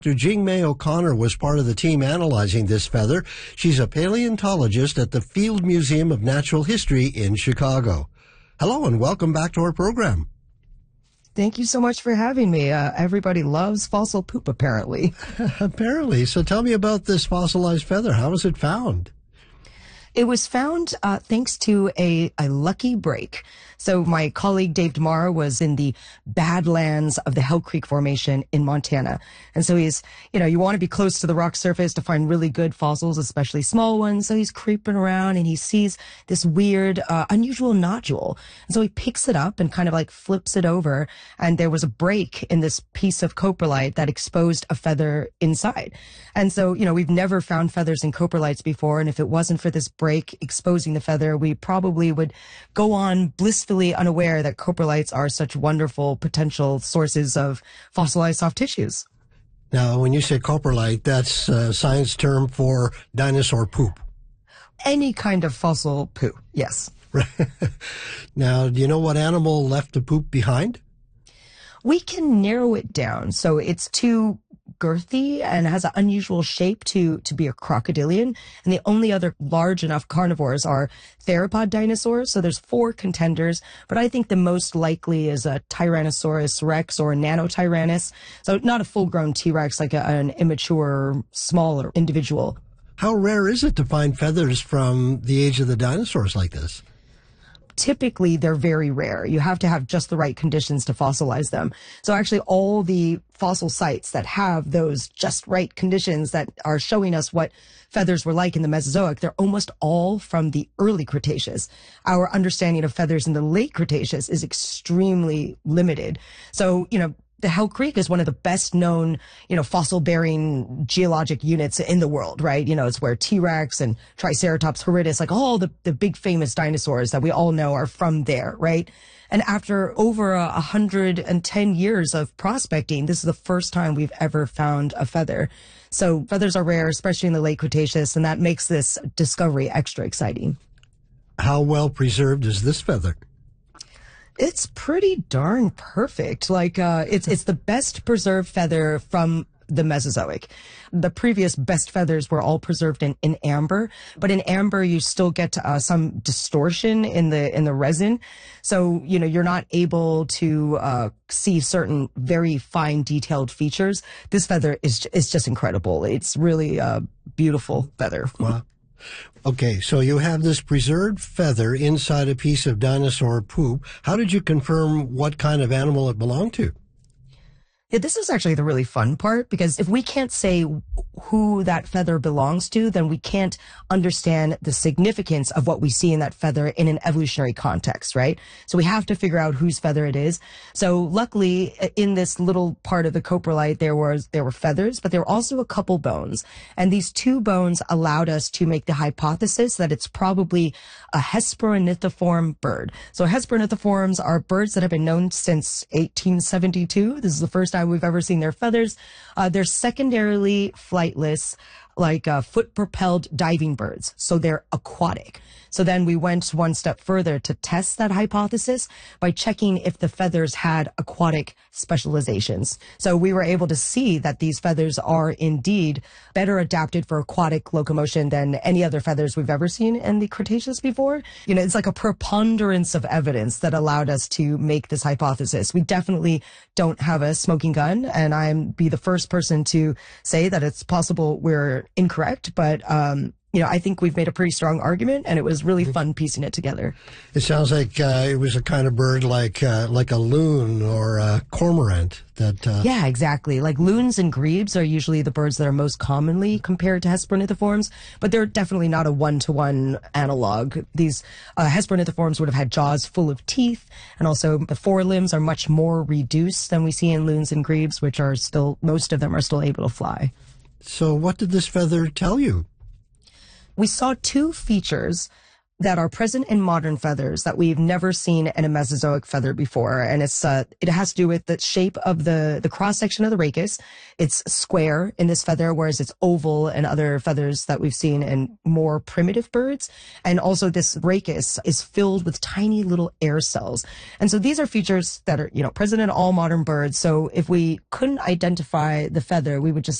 Jingmei O'Connor was part of the team analyzing this feather. She's a paleontologist at the Field Museum of Natural History in Chicago. Hello and welcome back to our program. Thank you so much for having me. Everybody loves fossil poop, apparently. Apparently. So tell me about this fossilized feather. How was it found? It was found thanks to a lucky break. So my colleague Dave DeMar was in the Badlands of the Hell Creek Formation in Montana. And so he's, you want to be close to the rock surface to find really good fossils, especially small ones. So he's creeping around and he sees this weird, unusual nodule. And so he picks it up and kind of like flips it over. And there was a break in this piece of coprolite that exposed a feather inside. And so, we've never found feathers in coprolites before. And if it wasn't for this break exposing the feather, we probably would go on blissfully unaware that coprolites are such wonderful potential sources of fossilized soft tissues. Now, when you say coprolite, that's a science term for dinosaur poop. Any kind of fossil poo, yes. Now, do you know what animal left the poop behind? We can narrow it down. So it's too girthy and has an unusual shape to be a crocodilian. And the only other large enough carnivores are theropod dinosaurs. So there's 4 contenders, but I think the most likely is a Tyrannosaurus rex or a Nanotyrannus. So not a full-grown T-Rex, like an immature, smaller individual. How rare is it to find feathers from the age of the dinosaurs like this? Typically, they're very rare. You have to have just the right conditions to fossilize them. So actually, all the fossil sites that have those just right conditions that are showing us what feathers were like in the Mesozoic, they're almost all from the early Cretaceous. Our understanding of feathers in the late Cretaceous is extremely limited. So, the Hell Creek is one of the best known, fossil-bearing geologic units in the world, right? It's where T-Rex and Triceratops horridus, like all the big famous dinosaurs that we all know are from there, right? And after over 110 years of prospecting, this is the first time we've ever found a feather. So feathers are rare, especially in the late Cretaceous, and that makes this discovery extra exciting. How well preserved is this feather? It's pretty darn perfect. It's the best preserved feather from the Mesozoic. The previous best feathers were all preserved in amber, but in amber you still get some distortion in the resin. So, you're not able to see certain very fine detailed features. This feather is just incredible. It's really a beautiful feather. Wow. Okay, so you have this preserved feather inside a piece of dinosaur poop. How did you confirm what kind of animal it belonged to? Yeah, this is actually the really fun part, because if we can't say who that feather belongs to, then we can't understand the significance of what we see in that feather in an evolutionary context, right? So we have to figure out whose feather it is. So luckily, in this little part of the coprolite, there were feathers, but there were also a couple bones. And these 2 bones allowed us to make the hypothesis that it's probably a Hesperornithiform bird. So Hesperornithiforms are birds that have been known since 1872. This is the first time we've ever seen their feathers. They're secondarily flightless, like foot-propelled diving birds. So they're aquatic. So then we went one step further to test that hypothesis by checking if the feathers had aquatic specializations. So we were able to see that these feathers are indeed better adapted for aquatic locomotion than any other feathers we've ever seen in the Cretaceous before. It's like a preponderance of evidence that allowed us to make this hypothesis. We definitely don't have a smoking gun, and I'm be the first person to say that it's possible we're incorrect, but I think we've made a pretty strong argument, and it was really fun piecing it together. It sounds like it was a kind of bird like a loon or a cormorant. Yeah, exactly. Like loons and grebes are usually the birds that are most commonly compared to Hesperornithiforms, but they're definitely not a one-to-one analog. These Hesperornithiforms would have had jaws full of teeth, and also the forelimbs are much more reduced than we see in loons and grebes, which are still, most of them are still able to fly. So what did this feather tell you? We saw 2 features that are present in modern feathers that we've never seen in a Mesozoic feather before. And it has to do with the shape of the cross section of the rachis. It's square in this feather, whereas it's oval in other feathers that we've seen in more primitive birds. And also this rachis is filled with tiny little air cells. And so these are features that are, present in all modern birds. So if we couldn't identify the feather, we would just